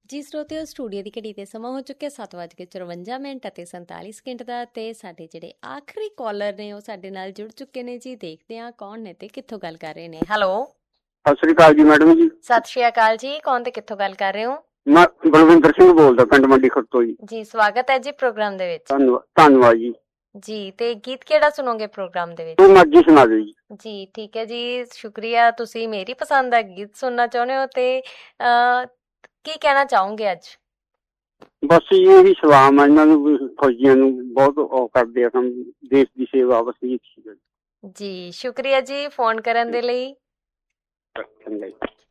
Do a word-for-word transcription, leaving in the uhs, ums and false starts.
ਜੀ ਸਰੋਤਿਓ, ਸਟੂਡੀਓ ਦੀ ਘੜੀ ਤੇ ਸਮਾਂ ਹੋ ਚੁੱਕਿਆ ਸੱਤ ਵੱਜ ਕੇ ਚੁਰੰਜਾ ਮਿੰਟ ਅਤੇ ਸੰਤਾਲੀ ਸਕਿੰਟ ਦਾ। ਤੇ ਸਾਡੇ ਜਿਹੜੇ ਆਖਰੀ ਕਾਲਰ ਨੇ ਉਹ ਸਾਡੇ ਨਾਲ ਜੁੜ ਚੁੱਕੇ ਨੇ ਜੀ। ਦੇਖਦੇ ਹਾਂ ਕੌਣ ਨੇ ਤੇ ਕਿੱਥੋਂ ਗੱਲ ਕਰ ਰਹੇ ਨੇ। ਹੈਲੋ, ਸਤਿ ਸ੍ਰੀ ਅਕਾਲ ਜੀ ਮੈਡਮ ਜੀ। ਸਤਿ ਸ਼੍ਰੀ ਅਕਾਲ ਜੀ। ਕੌਣ ਤੇ ਕਿੱਥੋਂ ਗੱਲ ਕਰ ਰਹੇ ਹੋ? ਮੈਂ ਬਲਵਿੰਦਰ ਸਿੰਘ ਬੋਲਦਾ, ਪਿੰਡ ਮੰਡੀ ਖੁਰਦ ਤੋਂ ਜੀ। ਜੀ ਸਵਾਗਤ ਹੈ ਜੀ ਪ੍ਰੋਗਰਾਮ ਦੇ ਵਿੱਚ। ਧੰਨਵਾਦ ਧੰਨਵਾਦ ਜੀ। ਜੀ ਤੇ ਗੀਤ ਕਿਹੜਾ ਸੁਣੋਗੇ ਪ੍ਰੋਗਰਾਮ ਦੇ ਵਿੱਚ? ਤੂੰ ਮਰਜ਼ੀ ਸੁਣਾ ਦਿਓ ਜੀ। ਜੀ ਠੀਕ ਹੈ ਜੀ, ਸ਼ੁਕਰੀਆ। ਤੁਸੀਂ ਮੇਰੀ ਪਸੰਦ ਦਾ ਗੀਤ ਸੁਣਨਾ ਚਾਹੁੰਦੇ ਹੋ ਤੇ ਅਹ ਕੀ ਕਹਿਣਾ ਚਾਹੋਗੇ ਅੱਜ? ਬਸ ਇਹੀ ਸਲਾਮ ਆ ਇਹਨਾਂ ਨੂੰ, ਫੌਜੀਆਂ ਨੂੰ ਬਹੁਤ ਉਹ ਕਰਦੇ ਆ ਕੰਮ, ਦੇਸ਼ ਦੀ ਸੇਵਾ। ਬਸ ਇਹ ਜੀ ਸ਼ੁਕਰੀਆ ਜੀ ਫੋਨ ਕਰਨ ਦੇ ਲਈ। ਚੰਗਾ ਜੀ।